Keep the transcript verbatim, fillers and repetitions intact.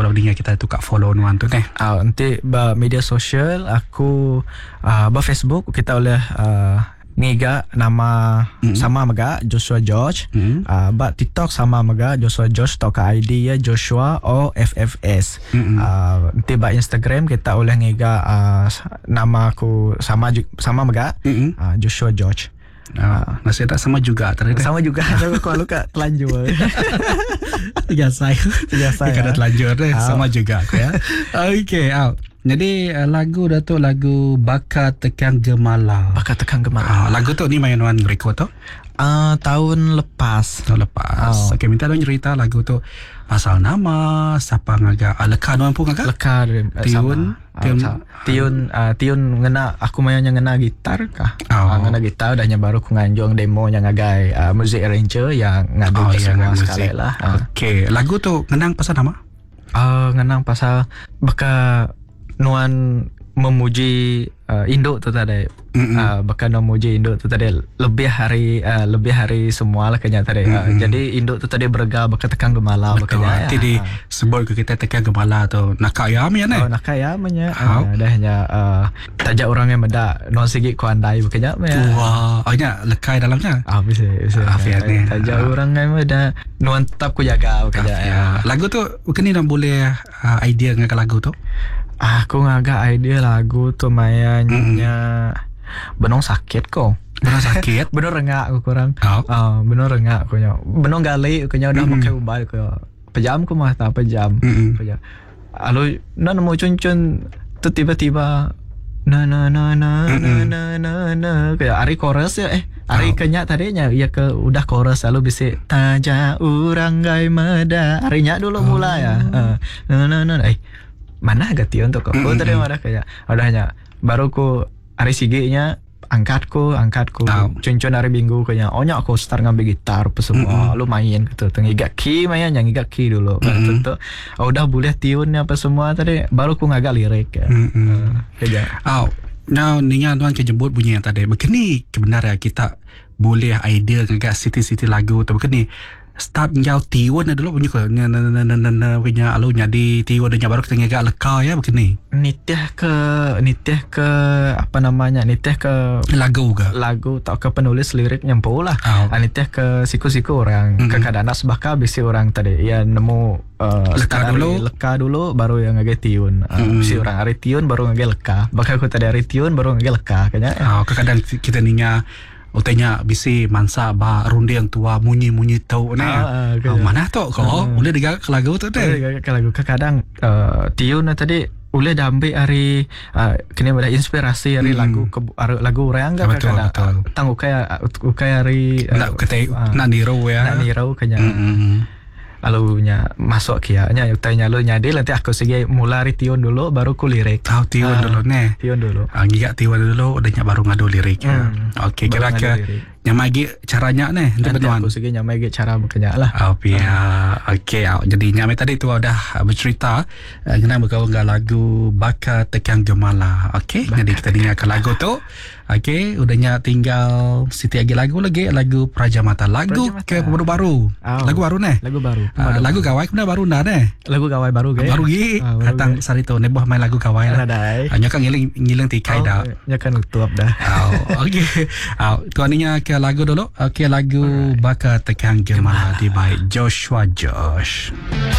kalau dia kita tu kat follow nuan tu ni. Uh, nanti ba media sosial aku uh, ba Facebook kita oleh uh, ngiga nama mm-hmm. sama maga Joshua George. Mm-hmm. uh, ba TikTok sama maga Joshua George atau ke I D ya Joshua O F F S. Mm-hmm. uh, nanti ba Instagram kita oleh ngiga uh, nama aku sama sama maga mm-hmm. uh, Joshua George. Uh, masih tak sama juga tadi. Sama juga. Kalau kat telanjur. Tiga saya. Tiga saya. Kalau telanjur deh sama juga aku ya. Okey, out. Jadi uh, lagu Datuk lagu Bakar Tekan Gemala. Bakar Tekan Gemala. Uh, lagu tu ni main nuan record tu? Uh, tahun lepas. Tahun lepas. Oh. Okey, minta dong cerita lagu tu pasal nama, siapa ngaga, uh, leka nuan pun ngaga? Leka Tiun, Tiun, Tiun, uh, Tiun ngena aku main yang ngena gitar kah? Oh. Uh, ngena gitar dahnya baru aku nganjong demo yang ngagai uh, music arranger yang ngadu oh, semua sekali lah. Uh. Okey, lagu tu ngenang pasal nama? Uh, ngenang pasal baka nuan memuji uh, Indo tu tadi. Mm-hmm. Uh, bahkan memuji Indo tu tadi lebih hari uh, lebih hari semua lah kayaknya tadi. Mm-hmm. Uh, jadi Indo tu tadi berga bahkan tekan gemala betul. Bakanya. Nanti di sebut ke kita tekan gemala tu nak ayam ya ni. Oh nak ayam nya. Uh, dahnya uh, tajak orang yang meda non sigi ku andai bakanya. Wah, oh nya lekai dalamnya. Ah bisa bisa. Afiat ni. Tajak uh. orang yang meda nuan tetap ku jaga bakanya. Ya. Lagu tu bukan ni nak boleh uh, idea dengan lagu tu. Aku ngaga idea lagu tu mayanya mm-hmm. benong sakit kok. Benong sakit? Benong rengak aku kurang. Oh. Uh, benong rengak aku nya. Benong gali aku nya udah mm-hmm. pakai ubah aku. Pejam aku mah tak pejam. Mm-hmm. Pejam. Lalu nak mau cun-cun tu tiba-tiba na na na na mm-hmm. na na na kayak ari chorus ya eh ari oh. Kenyak tadinya ya ke udah chorus lalu bisa taja urang gai meda. Arinya dulu oh. Mula ya. Uh, na na na eh mana gati untuk aku mm-hmm. tadi mana kayak udahnya baru ku hari sigenya angkatku angkatku oh. Cun-cun hari minggu kayaknya ohnya aku start ngambil gitar apa semua mm-hmm. Lu main gitu tengiga key main yang ngiga key dulu mm-hmm. Tentu oh, udah boleh tiunnya apa semua tadi baru ku ngagak lirik ya mm-hmm. uh, kayak oh now ninya tuan kejemput bunyi yang tadi begini kebenaran kita boleh idea ngagak city-city lagu tu begini start ngau tiun dulu punya ke na na na na na punya alu jadi tiun nya baru kita ngagak leka ya begini nitih ke nitih ke apa namanya nitih ke lagu ke lagu tak ke penulis lirik nyampu lah oh. Nitih ke siku-siku orang mm-hmm. Kadang-kadang sebaka bisi orang tadi ya nemu uh, leka dulu leka dulu baru yang ngagak tiun uh, mm-hmm. Bisi orang hari tiun baru ngagak leka bakal aku tadi hari tiun baru ngagak leka kayaknya oh, kadang kita ninya utanya bisi mansa ba runde yang tua munyi-munyi tau ni. Ah, okay. Oh, mana tu kau? Uh, boleh digagak ke lagu tu deh. Boleh ke lagu. Kadang uh, tiun tadi boleh dambi hari uh, kini ada inspirasi hari hmm. lagu ke, lagu orang enggak kadang tangguh kayak kayak hari nak kata uh, nak niro ya. Nak niro kayaknya. Mm-hmm. Lalu nya masuk kia nya tanya lu nyadi nanti aku segi mulai tiun dulu baru ku lirik. Tahu tiun uh, dulu ne. Tiun dulu. Ah ngigak tiun dulu udahnya baru ngadu lirik. Hmm. Okey kira ke nyamagi caranya ne untuk tuan. Aku segi nyamagi cara makanya lah. Oh ya. Okey jadi nyamai tadi tu udah bercerita kenapa bergaul dengan lagu Bakar Tekan Gemala. Okey jadi kita dengarkan lagu tu. Okey udahnya tinggal Siti lagi lagu lagi lagu Praja Mata lagu Praja Mata. Ke baru-baru. Oh. Lagu baru ne. Lagu baru. Uh, lagu gawai kena baru dah ne. Lagu gawai baru ke? Baru gi. Uh, Hatang sarito ne boh main lagu gawai lah. Hanya kan ngiling ngiling tikai oh, dah. Ya kan tuap dah. Oh, okey. Oh, tuaninya ke lagu dulu. Okey lagu Bakar Tekan Gemala di baik Joshua Josh.